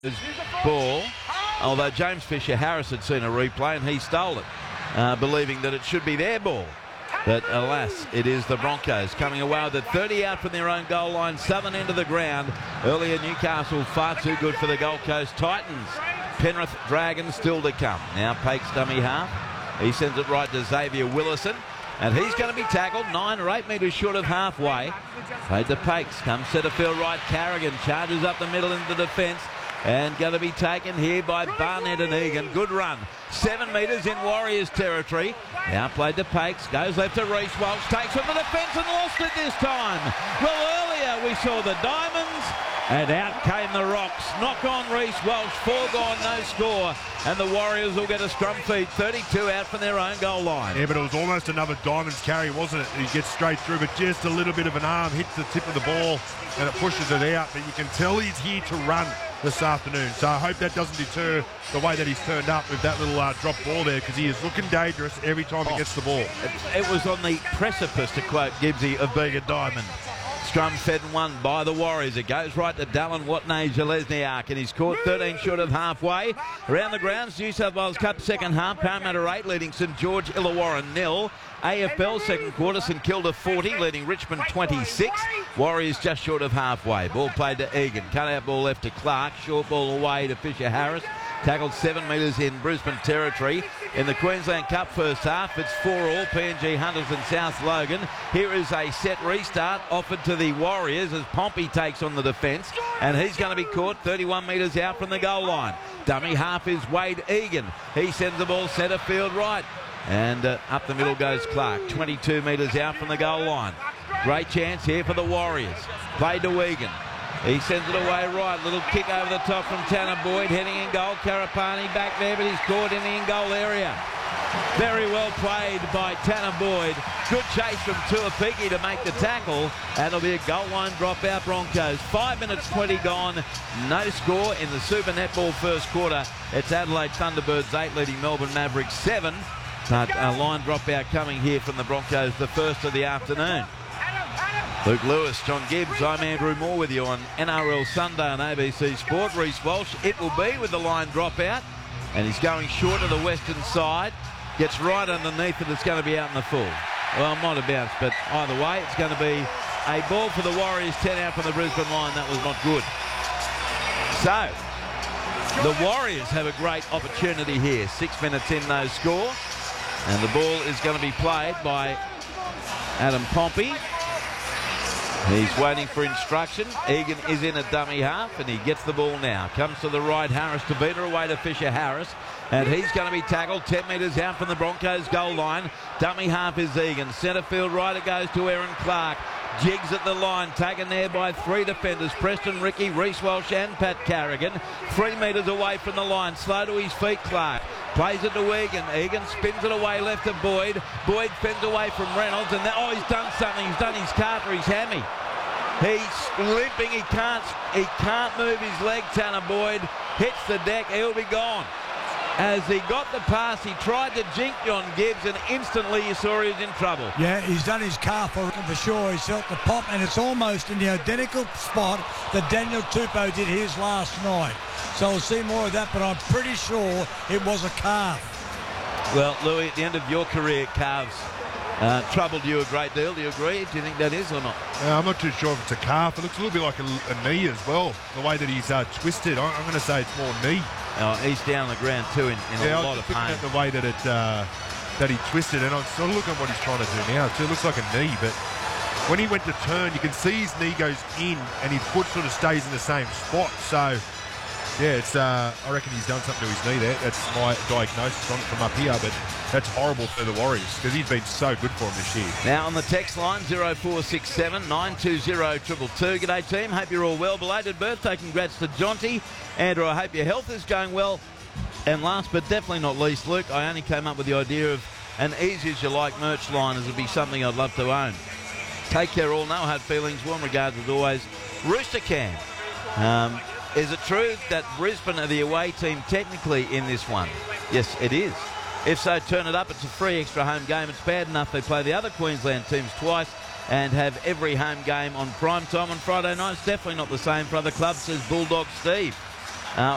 his ball, although James Fisher-Harris had seen a replay and he stole it, believing that it should be their ball. But alas, it is the Broncos coming away with it. 30 out from their own goal line, southern end of the ground. Earlier, Newcastle far too good for the Gold Coast Titans. Penrith Dragons still to come. Now Pake's dummy half. He sends it right to Xavier Willison. And he's going to be tackled 9 or 8 metres short of halfway. Played to Pakes. Comes centre field right. Carrigan charges up the middle into defence. And going to be taken here by Barnett and Egan. Good run. 7 metres in Warriors territory. Now played to Pakes. Goes left to Reece Walsh. Takes from the defence and lost it this time. Well, earlier we saw the Diamonds. And out came the Rocks. Knock on Reece Walsh. 4 gone, no score. And the Warriors will get a scrum feed. 32 out from their own goal line. Yeah, but it was almost another Diamonds carry, wasn't it? He gets straight through, but just a little bit of an arm hits the tip of the ball and it pushes it out. But you can tell he's here to run this afternoon. So I hope that doesn't deter the way that he's turned up with that little drop ball there, because he is looking dangerous every time he gets the ball. It was on the precipice, to quote Gibbsy, of being a diamond. Scrum fed and won by the Warriors. It goes right to Dallin Watney-Jalesniak, and he's caught 13 short of halfway. Around the grounds, New South Wales Cup second half, Parramatta 8 leading St George Illawarra 0. AFL second quarter, St Kilda 40 leading Richmond 26. Warriors just short of halfway. Ball played to Egan. Cut out ball left to Clark. Short ball away to Fisher-Harris. Tackled 7 metres in Brisbane territory. In the Queensland Cup first half, it's 4-all, PNG Hunters and South Logan. Here is a set restart offered to the Warriors as Pompey takes on the defence, and he's going to be caught 31 metres out from the goal line. Dummy half is Wade Egan. He sends the ball centre field right, and up the middle goes Clark, 22 metres out from the goal line. Great chance here for the Warriors. Played to Egan. He sends it away right. Little kick over the top from Tanner Boyd. Heading in goal. Karapani back there, but he's caught in the in-goal area. Very well played by Tanner Boyd. Good chase from Tuapiki to make the tackle. And it'll be a goal line dropout Broncos. 5 minutes 20 gone. No score in the Super Netball first quarter. It's Adelaide Thunderbirds 8 leading Melbourne Mavericks 7. But a line dropout coming here from the Broncos, the first of the afternoon. Luke Lewis, John Gibbs, I'm Andrew Moore with you on NRL Sunday on ABC Sport. Reece Walsh, it will be with the line dropout, and he's going short of the western side. Gets right underneath it, it's going to be out in the full. Well, might have bounced, but either way, it's going to be a ball for the Warriors, 10 out from the Brisbane line. That was not good. So, the Warriors have a great opportunity here. 6 minutes in, no score. And the ball is going to be played by Adam Pompey. He's waiting for instruction. Egan is in a dummy half and he gets the ball now. Comes to the right, Harris to beat her away to Fisher-Harris. And he's going to be tackled 10 metres out from the Broncos goal line. Dummy half is Egan. Centre field right, it goes to Aaron Clark. Jigs at the line, taken there by 3 defenders. Preston Ricky, Reece Walsh and Pat Carrigan. 3 metres away from the line. Slow to his feet, Clark. Plays it to Egan. Egan spins it away left to Boyd. Boyd fends away from Reynolds. And he's done something. He's done his calf or his hammy. He's limping. He can't move his leg, Tanner Boyd. Hits the deck. He'll be gone. As he got the pass, he tried to jink John Gibbs, and instantly you saw he was in trouble. Yeah, he's done his calf for sure. He's felt the pop, and it's almost in the identical spot that Daniel Tupou did his last night. So we'll see more of that, but I'm pretty sure it was a calf. Well, Louis, at the end of your career, calves troubled you a great deal. Do you agree? Do you think that is or not? I'm not too sure if it's a calf. It looks a little bit like a knee as well, the way that he's twisted. I'm going to say it's more knee. He's down on the ground too in a lot of pain. At the way that that he twisted, and I'm sort of looking at what he's trying to do now. So it looks like a knee, but when he went to turn, you can see his knee goes in and his foot sort of stays in the same spot. So yeah, it's I reckon he's done something to his knee there. That's my diagnosis on it from up here, but that's horrible for the Warriors because he's been so good for them this year. Now on the text line, 0467 920 222. G'day team, hope you're all well. Belated birthday, congrats to Jonty. Andrew, I hope your health is going well. And last but definitely not least, Luke, I only came up with the idea of an easy as you like merch line as would be something I'd love to own. Take care all, no hard feelings, warm regards as always. Rooster Can. Is it true that Brisbane are the away team technically in this one? Yes, it is. If so, turn it up. It's a free extra home game. It's bad enough they play the other Queensland teams twice and have every home game on prime time on Friday nights. Definitely not the same for other clubs, says Bulldog Steve.